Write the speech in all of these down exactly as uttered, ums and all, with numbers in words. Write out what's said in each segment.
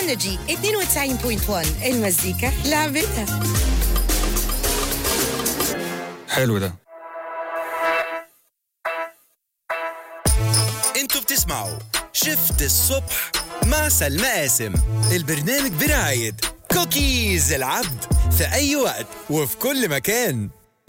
انرجي اثنين وتسعين فاصلة واحد المزيكا لعبتها. حلو ده. انتوا بتسمعوا شفت الصبح مع سلمى قاسم، البرنامج برعاية كوكيز العبد في أي وقت وفي كل مكان.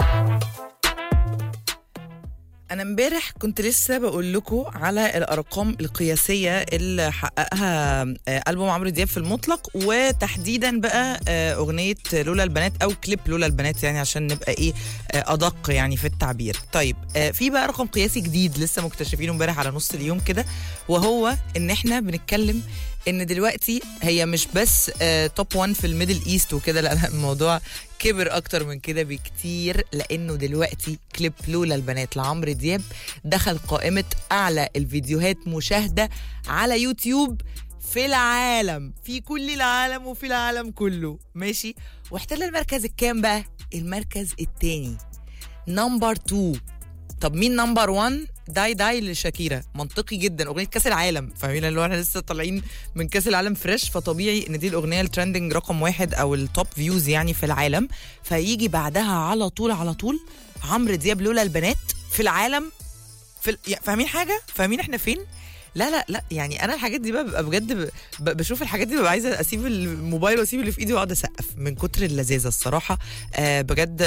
أنا امبارح كنت لسه بقول لكم على الأرقام القياسية اللي حققها ألبوم عمرو دياب في المطلق، وتحديدا بقى أغنية لولا البنات أو كليب لولا البنات، يعني عشان نبقى إيه أدق يعني في التعبير. طيب في بقى رقم قياسي جديد لسه مكتشفينه امبارح على نص اليوم كده، وهو إن إحنا بنتكلم ان دلوقتي هي مش بس توب واحد في الميدل ايست وكده، لا الموضوع كبر اكتر من كده بكتير، لانه دلوقتي كليب لولا البنات لعمرو دياب دخل قائمة اعلى الفيديوهات مشاهدة على يوتيوب في العالم، في كل العالم وفي العالم كله، ماشي. واحتل المركز الكام بقى؟ المركز التاني، نمبر اتنين. طب مين نمبر واحد؟ داي داي لشاكيرا، منطقي جدا، اغنيه كاس العالم، فاهمين اللي هو احنا لسه طالعين من كاس العالم فريش، فطبيعي ان دي الاغنيه الترندنج رقم واحد او التوب فيوز يعني في العالم. فيجي بعدها على طول على طول عمرو دياب لولا البنات في العالم، في ال... فاهمين حاجه؟ فاهمين احنا فين؟ لا لا لا يعني انا الحاجات دي بقى ببقى بجد ب... بشوف الحاجات دي ببقى عايزه اسيب الموبايل واسيب اللي في ايدي واقعد اسقف من كتر اللذاذه الصراحه. آه بجد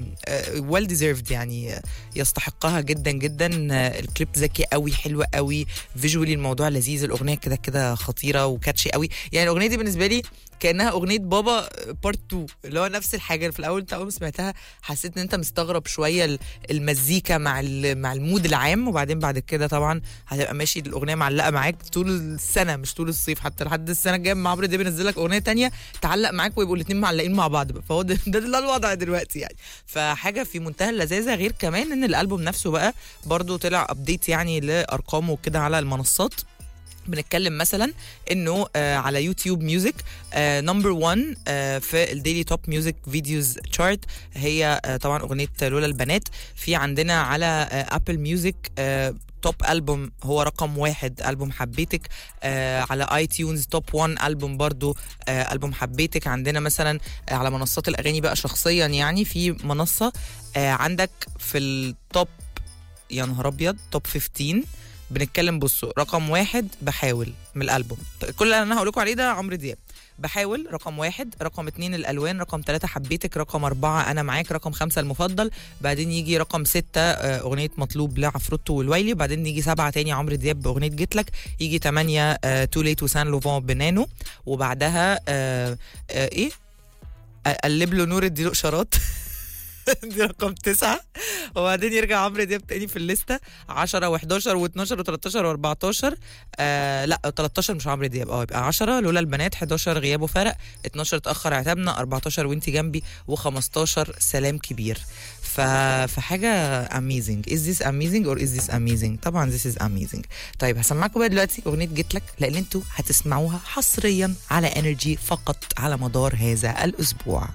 ويل ديزيرفد يعني، يستحقها جدا جدا. آه الكليب ذكي قوي، حلو قوي، فيجوالي الموضوع لذيذ، الاغنيه كده كده خطيره وكاتشي قوي. يعني الاغنيه دي بالنسبه لي كانها اغنيه بابا بارت اتنين، اللي هو نفس الحاجه. في الاول انت اول ما سمعتها حسيت ان انت مستغرب شويه المزيكا مع مع المود العام، وبعدين بعد كده طبعا هتبقى ماشي الاغنيه معلقه معاك طول السنه، مش طول الصيف، حتى لحد السنه الجايه مع عمرو دياب بينزل لك اغنيه تانية تعلق معاك ويبقوا الاثنين معلقين مع بعض بقى. فهو ده, ده, ده الوضع دلوقتي يعني، فحاجه في منتهى اللذاذه. غير كمان ان الالبوم نفسه بقى برضو طلع ابديت يعني لارقامه وكده على المنصات. بنتكلم مثلا انه آه على يوتيوب ميوزك نمبر واحد آه في الديلي توب ميوزك فيديوز تشارت، هي آه طبعا اغنيه لولا البنات. في عندنا على آه ابل ميوزك آه توب ألبوم هو رقم واحد ألبوم حبيتك. آه على اي تيونز توب واحد ألبوم برضو آه ألبوم حبيتك. عندنا مثلا آه على منصات الأغاني بقى شخصيا، يعني في منصة آه عندك في التوب، يا نهار أبيض، توب خمستاشر. بنتكلم بصوا، رقم واحد بحاول من الألبوم، كل اللي أنا هقول لكم عليه ده عمرو دياب. بحاول رقم واحد، رقم اتنين الألوان، رقم تلاتة حبيتك، رقم أربعة أنا معاك، رقم خمسة المفضل، بعدين يجي رقم ستة أغنية مطلوب لعفروتو والويلي، وبعدين يجي سبعة تاني عمرو دياب بأغنية جيتلك، يجي تمانية تو ليت وسان لوفان بنانو، وبعدها آه آه إيه قلب له نور اديله إشارات دي رقم تسعة. وبعدين يرجع عمرو دياب تاني في الليسته عشرة وحداشر واتناشر وتلاتاشر واربعتاشر. آه لا تلاتاشر مش عمرو دياب، اه يبقى عشرة لولا البنات، حداشر غيابه فرق، اتناشر اتاخر عتابنا، اربعتاشر وانتي جنبي، وخمستاشر سلام كبير. ف... فحاجه amazing. is this amazing or is this amazing؟ طبعا this is amazing. طيب هسمعكم بقى دلوقتي اغنيه جيتلك، لان انتوا هتسمعوها حصريا على انرجي فقط على مدار هذا الاسبوع.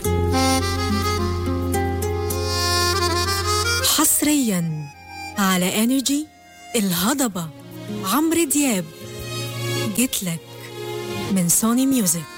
حصريا على انرجي الهضبة، عمرو دياب جيتلك من سوني ميوزك.